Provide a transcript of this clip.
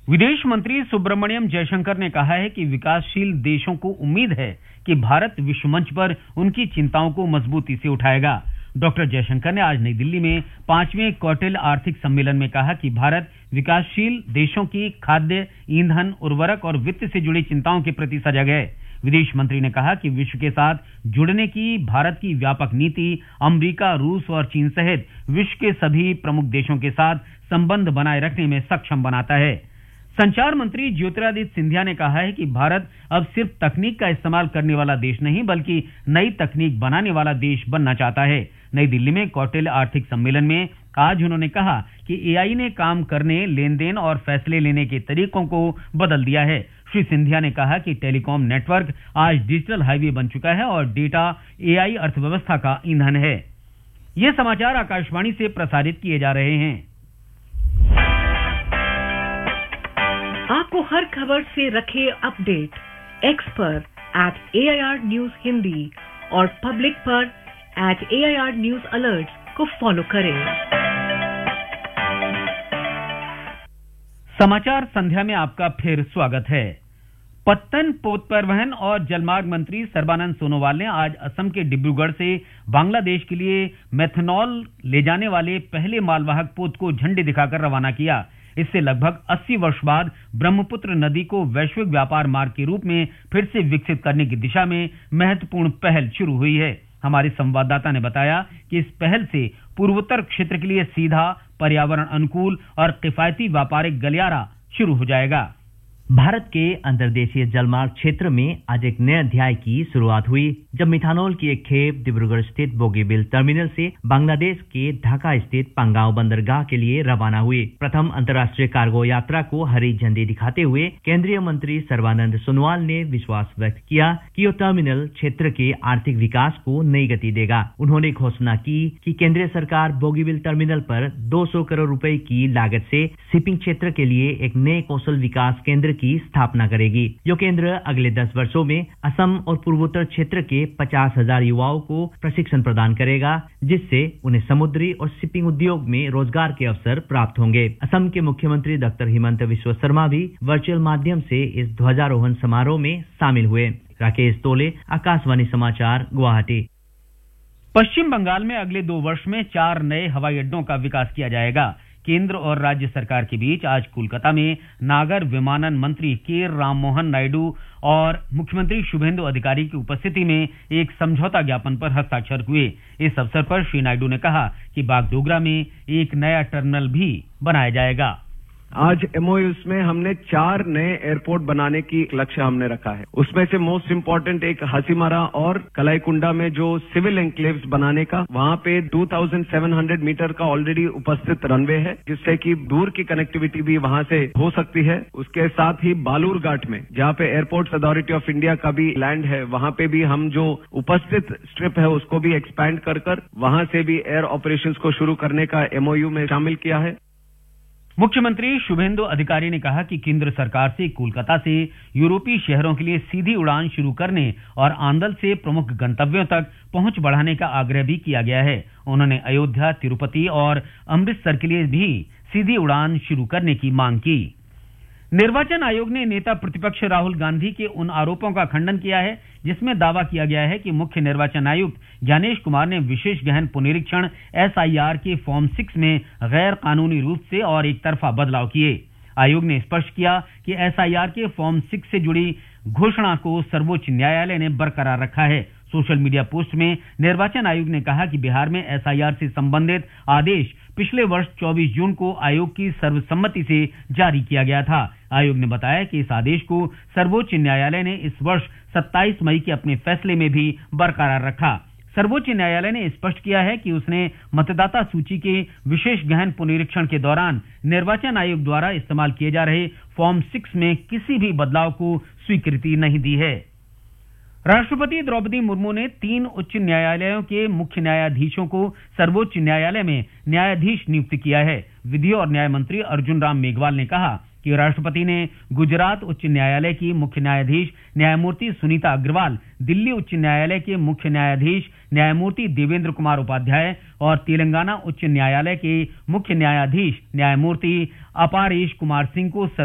विदेश मंत्री सुब्रमण्यम जयशंकर ने कहा है कि विकासशील देशों को उम्मीद है कि भारत विश्व मंच पर उनकी चिंताओं को मजबूती से उठाएगा। डॉक्टर जयशंकर ने आज नई दिल्ली में 5वें कौटिल्य आर्थिक सम्मेलन में कहा कि भारत विकासशील देशों की खाद्य, ईंधन, उर्वरक और वित्त से जुड़ी चिंताओं के प्रति सजग है। विदेश मंत्री ने कहा कि विश्व के साथ जुड़ने की भारत की व्यापक नीति अमेरिका, रूस और चीन सहित विश्व के सभी प्रमुख देशों के साथ संबंध बनाए रखने में सक्षम बनाता है। संचार मंत्री ज्योतिरादित्य सिंधिया ने कहा है कि भारत अब सिर्फ तकनीक का इस्तेमाल करने वाला देश नहीं बल्कि नई तकनीक बनाने वाला देश बनना चाहता है। नई दिल्ली में कौटिल्य आर्थिक सम्मेलन में आज उन्होंने कहा कि एआई ने काम करने, लेन देन और फैसले लेने के तरीकों को बदल दिया है। श्री सिंधिया ने कहा कि टेलीकॉम नेटवर्क आज डिजिटल हाईवे बन चुका है और डेटा एआई अर्थव्यवस्था का ईंधन है। ये समाचार आकाशवाणी से प्रसारित किए जा रहे हैं। आपको हर खबर से रखे अपडेट एक्स पर @AIR News हिंदी और पब्लिक पर @AIR News Alerts को फॉलो करें। समाचार संध्या में आपका फिर स्वागत है। पत्तन, पोत परिवहन और जलमार्ग मंत्री सर्बानंद सोनोवाल ने आज असम के डिब्रूगढ़ से बांग्लादेश के लिए मेथनॉल ले जाने वाले पहले मालवाहक पोत को झंडी दिखाकर रवाना किया। इससे लगभग 80 वर्ष बाद ब्रह्मपुत्र नदी को वैश्विक व्यापार मार्ग के रूप में फिर से विकसित करने की दिशा में महत्वपूर्ण पहल शुरू हुई है। हमारे संवाददाता ने बताया कि इस पहल से पूर्वोत्तर क्षेत्र के लिए सीधा, पर्यावरण अनुकूल और किफायती व्यापारिक गलियारा शुरू हो जाएगा। भारत के अंतर्देशीय जलमार्ग क्षेत्र में आज एक नए अध्याय की शुरुआत हुई जब मिथानॉल की एक खेप डिब्रूगढ़ स्थित बोगीबिल टर्मिनल से बांग्लादेश के ढाका स्थित पंगाव बंदरगाह के लिए रवाना हुई। प्रथम अंतर्राष्ट्रीय कार्गो यात्रा को हरी झंडी दिखाते हुए केंद्रीय मंत्री सर्बानंद सोनोवाल ने विश्वास व्यक्त किया कि यह टर्मिनल क्षेत्र के आर्थिक विकास को नई गति देगा। उन्होंने घोषणा की कि केंद्रीय सरकार बोगीबिल टर्मिनल पर 200 करोड़ रुपए की लागत से शिपिंग क्षेत्र के लिए एक नए कौशल विकास केंद्र की स्थापना करेगी। यह केंद्र अगले 10 वर्षों में असम और पूर्वोत्तर क्षेत्र के 50,000 युवाओं को प्रशिक्षण प्रदान करेगा, जिससे उन्हें समुद्री और शिपिंग उद्योग में रोजगार के अवसर प्राप्त होंगे। असम के मुख्यमंत्री डॉक्टर हिमंत बिस्वा शर्मा भी वर्चुअल माध्यम से इस ध्वजारोहण समारोह में शामिल हुए। राकेश तोले, आकाशवाणी समाचार, गुवाहाटी। पश्चिम बंगाल में अगले 2 वर्ष में 4 नए हवाई अड्डों का विकास किया जाएगा। केंद्र और राज्य सरकार के बीच आज कोलकाता में नागर विमानन मंत्री के राममोहन नायडू और मुख्यमंत्री शुभेंदु अधिकारी की उपस्थिति में एक समझौता ज्ञापन पर हस्ताक्षर हुए। इस अवसर पर श्री नायडू ने कहा कि बागडोगरा में एक नया टर्मिनल भी बनाया जाएगा। आज एमओयूज में हमने 4 नए एयरपोर्ट बनाने की लक्ष्य हमने रखा है। उसमें से मोस्ट इम्पोर्टेंट एक हासीमारा और कलाईकुंडा में जो सिविल एनक्लेव्स बनाने का, वहां पे 2700 मीटर का ऑलरेडी उपस्थित रनवे है, जिससे कि दूर की कनेक्टिविटी भी वहां से हो सकती है। उसके साथ ही बालूरघाट में, जहां पे एयरपोर्ट्स अथॉरिटी ऑफ इंडिया का भी लैंड है, वहां पे भी हम जो उपस्थित स्ट्रिप है उसको भी एक्सपैंड कर वहां से भी एयर ऑपरेशंस को शुरू करने का एमओयू में शामिल किया है। मुख्यमंत्री शुभेंदु अधिकारी ने कहा कि केंद्र सरकार से कोलकाता से यूरोपीय शहरों के लिए सीधी उड़ान शुरू करने और आंदल से प्रमुख गंतव्यों तक पहुंच बढ़ाने का आग्रह भी किया गया है। उन्होंने अयोध्या, तिरुपति और अमृतसर के लिए भी सीधी उड़ान शुरू करने की मांग की। निर्वाचन आयोग ने नेता प्रतिपक्ष राहुल गांधी के उन आरोपों का खंडन किया है जिसमें दावा किया गया है कि मुख्य निर्वाचन आयुक्त ज्ञानेश कुमार ने विशेष गहन पुनरीक्षण SIR के फॉर्म 6 में गैर कानूनी रूप से और एक तरफा बदलाव किए। आयोग ने स्पष्ट किया कि SIR के फॉर्म 6 से जुड़ी घोषणा को सर्वोच्च न्यायालय ने बरकरार रखा है। सोशल मीडिया पोस्ट में निर्वाचन आयोग ने कहा कि बिहार में SIR से संबंधित आदेश पिछले वर्ष 24 जून को आयोग की सर्वसम्मति से जारी किया गया था। आयोग ने बताया कि इस आदेश को सर्वोच्च न्यायालय ने इस वर्ष 27 मई के अपने फैसले में भी बरकरार रखा। सर्वोच्च न्यायालय ने स्पष्ट किया है कि उसने मतदाता सूची के विशेष गहन पुनरीक्षण के दौरान निर्वाचन आयोग द्वारा इस्तेमाल किए जा रहे फॉर्म 6 में किसी भी बदलाव को स्वीकृति नहीं दी है। राष्ट्रपति द्रौपदी मुर्मू ने 3 उच्च न्यायालयों के मुख्य न्यायाधीशों को सर्वोच्च न्यायालय में न्यायाधीश नियुक्त किया है। विधि और न्याय मंत्री अर्जुन राम मेघवाल ने कहा कि राष्ट्रपति ने गुजरात उच्च न्यायालय की मुख्य न्यायाधीश न्यायमूर्ति सुनीता अग्रवाल, दिल्ली उच्च न्यायालय के मुख्य न्यायाधीश न्यायमूर्ति देवेंद्र कुमार उपाध्याय और तेलंगाना उच्च न्यायालय के मुख्य न्यायाधीश न्यायमूर्ति अपारेश कुमार सिंह को